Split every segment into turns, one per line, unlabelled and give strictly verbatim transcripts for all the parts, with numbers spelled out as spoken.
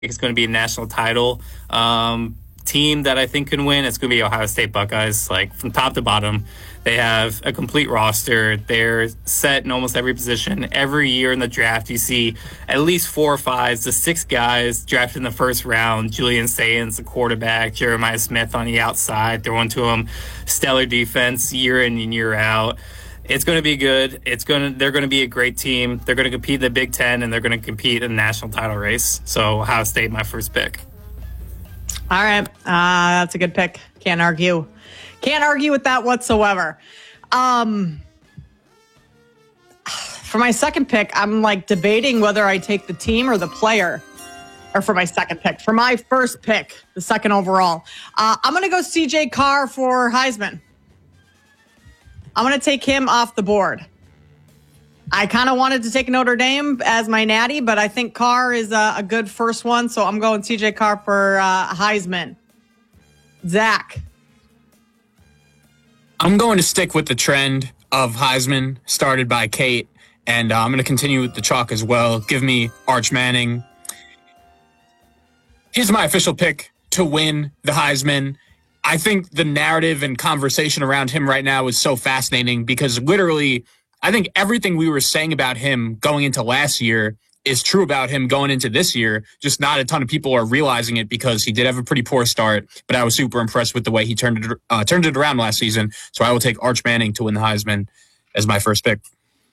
it's going to be a national title. Um, team that I think can win, it's going to be Ohio State Buckeyes. Like, from top to bottom, they have a complete roster. They're set in almost every position. Every year in the draft, you see at least four or five to six guys drafted in the first round. Julian Sayans, the quarterback, Jeremiah Smith on the outside, throwing to him stellar defense year in and year out. It's going to be good. It's going to. They're going to be a great team. They're going to compete in the Big Ten, and they're going to compete in the national title race. So Ohio State, my first pick.
All right. Uh, that's a good pick. Can't argue. Can't argue with that whatsoever. Um, for my second pick, I'm like debating whether I take the team or the player. Or for my second pick. For my first pick, the second overall, uh, I'm going to go C J Carr for Heisman. I'm going to take him off the board. I kind of wanted to take Notre Dame as my natty, but I think Carr is a, a good first one, so I'm going C J Carr for uh, Heisman. Zach.
I'm going to stick with the trend of Heisman started by Kate, and uh, I'm going to continue with the chalk as well. Give me Arch Manning. Here's my official pick to win the Heisman. I think the narrative and conversation around him right now is so fascinating because literally I think everything we were saying about him going into last year is true about him going into this year. Just not a ton of people are realizing it because he did have a pretty poor start, but I was super impressed with the way he turned it, uh, turned it around last season. So I will take Arch Manning to win the Heisman as my first pick.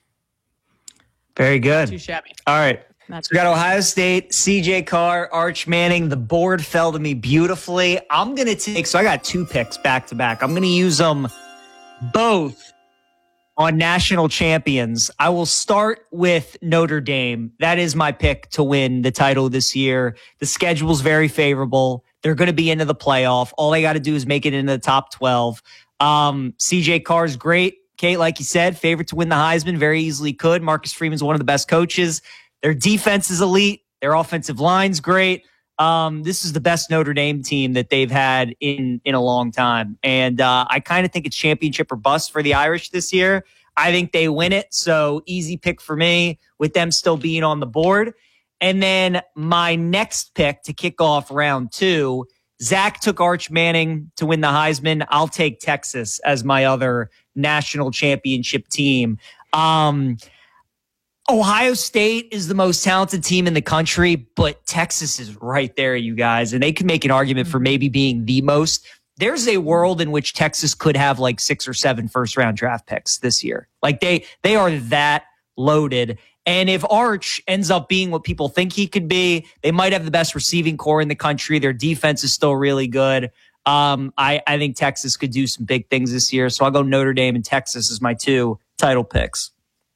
Very good.
Too shabby.
All right. So we got Ohio State, C J Carr, Arch Manning. The board fell to me beautifully. I'm going to take, so I got two picks back to back. I'm going to use them both on national champions. I will start with Notre Dame. That is my pick to win the title this year. The schedule's very favorable. They're going to be into the playoff. All they got to do is make it into the top twelve. Um, C J Carr's great. Kate, like you said, favorite to win the Heisman, very easily could. Marcus Freeman's one of the best coaches. Their defense is elite. Their offensive line's great. Um, this is the best Notre Dame team that they've had in, in a long time. And uh, I kind of think it's championship or bust for the Irish this year. I think they win it. So easy pick for me with them still being on the board. And then my next pick to kick off round two, Zach took Arch Manning to win the Heisman. I'll take Texas as my other national championship team. Um, Ohio State is the most talented team in the country, but Texas is right there, you guys. And they can make an argument for maybe being the most. There's a world in which Texas could have like six or seven first round draft picks this year. Like they, they are that loaded. And if Arch ends up being what people think he could be, they might have the best receiving core in the country. Their defense is still really good. Um, I, I think Texas could do some big things this year. So I'll go Notre Dame and Texas as my two title picks.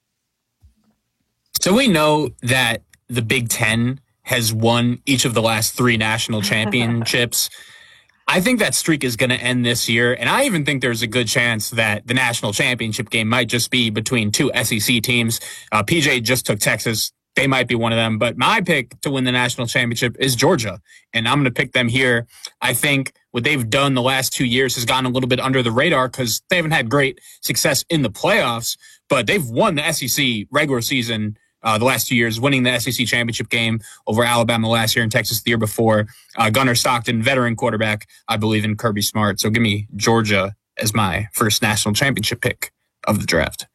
So we know that the Big Ten has won each of the last three national championships. I think that streak is going to end this year, and I even think there's a good chance that the national championship game might just be between two S E C teams. Uh, P J just took Texas. They might be one of them, but my pick to win the national championship is Georgia, and I'm going to pick them here. I think what they've done the last two years has gone a little bit under the radar because they haven't had great success in the playoffs, but they've won the S E C regular season Uh, the last two years, winning the S E C championship game over Alabama last year and Texas the year before. Uh, Gunnar Stockton, veteran quarterback, I believe in Kirby Smart. So give me Georgia as my first national championship pick of the draft.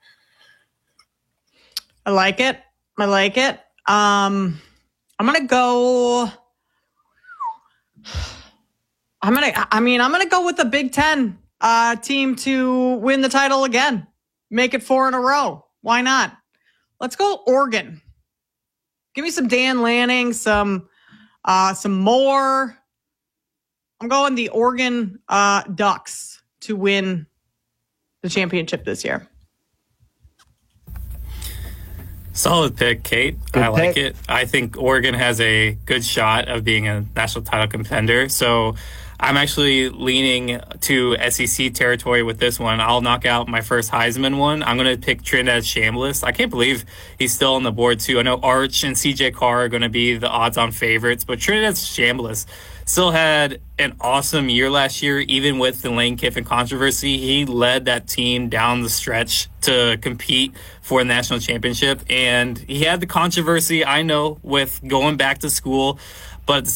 I like it. I like it. Um, I'm going to go. I'm going to, I mean, I'm going to go with the Big Ten uh, team to win the title again. Make it four in a row. Why not? Let's go Oregon. Give me some Dan Lanning, some uh, some more. I'm going the Oregon uh, Ducks to win the championship this year.
Solid pick, Kate.
Good
I like
pick.
it. I think Oregon has a good shot of being a national title contender. So I'm actually leaning to S E C territory with this one. I'll knock out my first Heisman one. I'm going to pick Trinidad Chambliss. I can't believe he's still on the board, too. I know Arch and C J Carr are going to be the odds-on favorites, but Trinidad Chambliss still had an awesome year last year, even with the Lane Kiffin controversy. He led that team down the stretch to compete for a national championship, and he had the controversy, I know, with going back to school. but at the